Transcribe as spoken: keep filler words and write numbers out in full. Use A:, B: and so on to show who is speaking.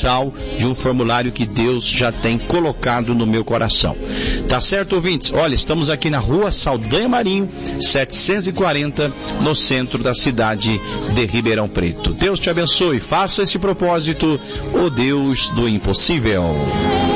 A: mensal de um formulário que Deus já tem colocado no meu coração. Tá certo, ouvintes? Olha, estamos aqui na rua Saldanha Marinho, setecentos e quarenta, no centro da cidade de Ribeirão Preto. Deus te abençoe, faça esse propósito, o Deus do impossível.